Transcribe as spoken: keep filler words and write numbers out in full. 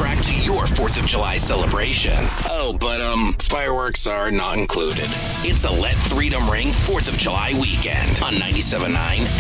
soundtrack to your fourth of July celebration. Oh, but, um, fireworks are not included. It's a Let Freedom Ring fourth of July weekend on ninety-seven point nine